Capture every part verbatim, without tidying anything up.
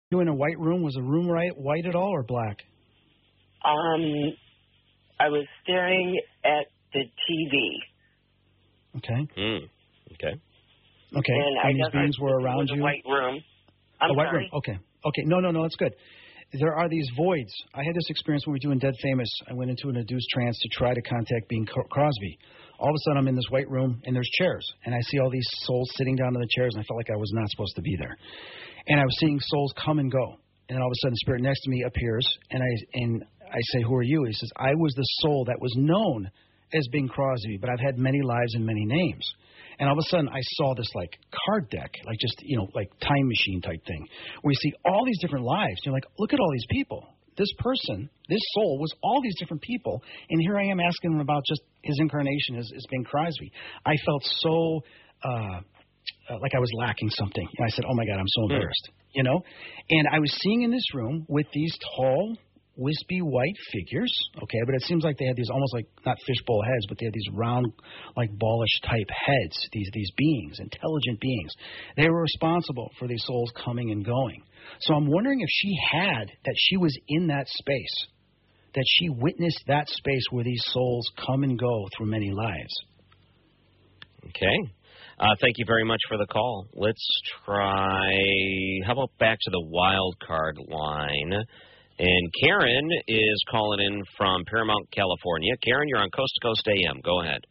You in a white room? Was the room right, white at all or black? Um, I was staring at the T V. Okay. Mm. Okay. Okay. And, and I these guess beings I, were it around was you? a white room. I'm a white sorry. room. Okay. Okay. No, no, no. That's good. There are these voids. I had this experience when we were doing Dead Famous. I went into an induced trance to try to contact Bing Crosby. All of a sudden, I'm in this white room, and there's chairs. And I see all these souls sitting down in the chairs, and I felt like I was not supposed to be there. And I was seeing souls come and go. And then all of a sudden, the spirit next to me appears, and I and I say, "Who are you?" He says, "I was the soul that was known as Bing Crosby, but I've had many lives and many names." And all of a sudden, I saw this, like, card deck, like just, you know, like time machine type thing, where you see all these different lives. You're like, look at all these people. This person, this soul, was all these different people. And here I am asking him about just his incarnation as, as Bing Crosby. I felt so uh, uh, like I was lacking something. And I said, oh, my God, I'm so embarrassed, you know. And I was seeing in this room with these tall, wispy white figures, okay, but it seems like they had these almost like, not fishbowl heads, but they had these round, like ballish type heads, these these beings, intelligent beings. They were responsible for these souls coming and going. So I'm wondering if she had, that she was in that space, that she witnessed that space where these souls come and go through many lives. Okay. Uh, thank you very much for the call. Let's try, how about back to the wild card line? And Karen is calling in from Paramount, California. Karen, you're on Coast to Coast A M. Go ahead.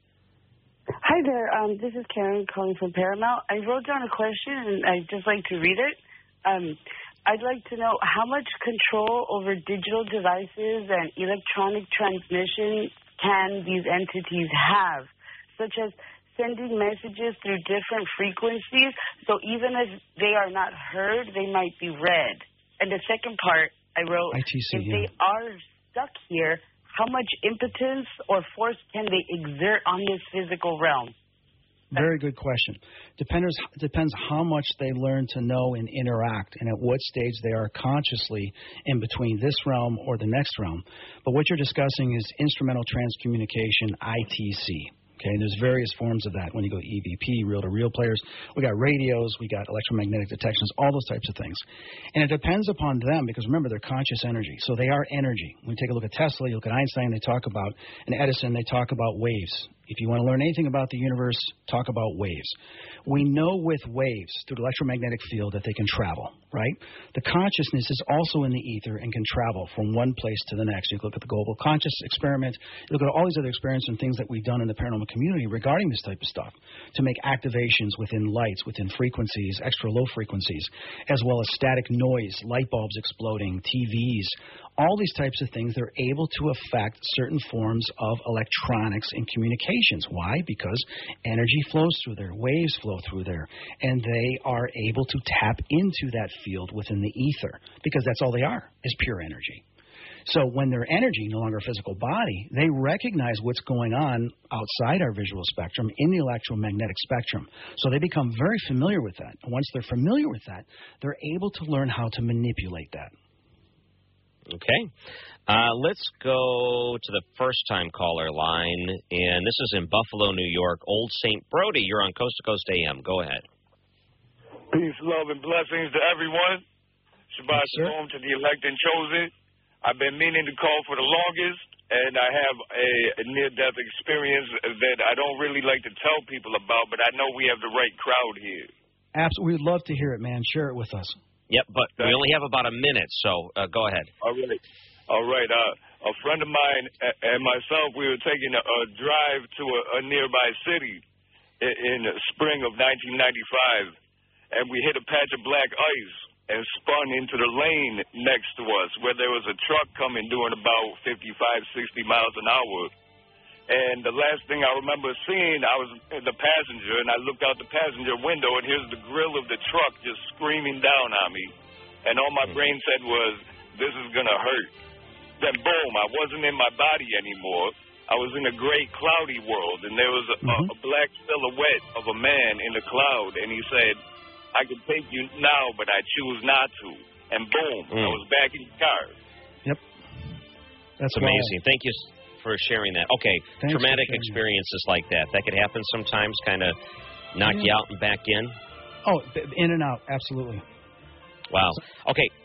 Hi there. Um, this is Karen calling from Paramount. I wrote down a question, and I'd just like to read it. Um, I'd like to know how much control over digital devices and electronic transmission can these entities have, such as sending messages through different frequencies, so even if they are not heard, they might be read. And the second part, I wrote, I T C, if yeah. they are stuck here, how much impotence or force can they exert on this physical realm? Very good question. Depends, depends how much they learn to know and interact and at what stage they are consciously in between this realm or the next realm. But what you're discussing is instrumental transcommunication, I T C. Okay, there's various forms of that when you go E V P, reel-to-reel players. We got radios, we got electromagnetic detections, all those types of things. And it depends upon them because, remember, they're conscious energy. So they are energy. When you take a look at Tesla, you look at Einstein, they talk about, and Edison, they talk about waves. If you want to learn anything about the universe, talk about waves. We know with waves through the electromagnetic field that they can travel, right? The consciousness is also in the ether and can travel from one place to the next. You look at the global conscious experiment. You look at all these other experiments and things that we've done in the paranormal community regarding this type of stuff to make activations within lights, within frequencies, extra low frequencies, as well as static noise, light bulbs exploding, T Vs, all these types of things. They're able to affect certain forms of electronics and communications. Why? Because energy flows through there, waves flow through there, and they are able to tap into that field within the ether because that's all they are, is pure energy. So when they're energy, no longer a physical body, they recognize what's going on outside our visual spectrum in the electromagnetic spectrum. So they become very familiar with that. And once they're familiar with that, they're able to learn how to manipulate that. Okay. Uh, let's go to the first-time caller line, and this is in Buffalo, New York. Old Saint Brody, you're on Coast to Coast A M. Go ahead. Peace, love, and blessings to everyone. Shabbat Yes, shalom to the elect and chosen. I've been meaning to call for the longest, and I have a, a near-death experience that I don't really like to tell people about, but I know we have the right crowd here. Absolutely. We'd love to hear it, man. Share it with us. Yep, but we only have about a minute, so uh, go ahead. All right. All right. Uh, a friend of mine and myself, we were taking a, a drive to a, a nearby city in, in the spring of nineteen ninety-five, and we hit a patch of black ice and spun into the lane next to us where there was a truck coming doing about fifty-five, sixty miles an hour. And the last thing I remember seeing, I was the passenger, and I looked out the passenger window, and here's the grill of the truck just screaming down on me. And all my brain said was, this is going to hurt. Then, boom, I wasn't in my body anymore. I was in a gray, cloudy world, and there was a, mm-hmm. a, a black silhouette of a man in the cloud, and he said, I can take you now, but I choose not to. And boom, mm. I was back in the car. Yep. That's amazing. Wild. Thank you for sharing that. Okay, Thanks traumatic experiences that. Like that. That could happen sometimes, kind of knock yeah. you out and back in? Oh, in and out, absolutely. Wow. Okay.